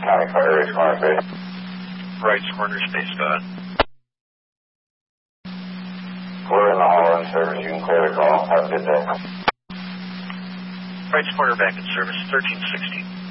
County Fire, Rights Corner Space. Rights Corner Space, Scott. We're in the hall in service. You can clear the call. Have a good day. Rights Corner back in service, 1360.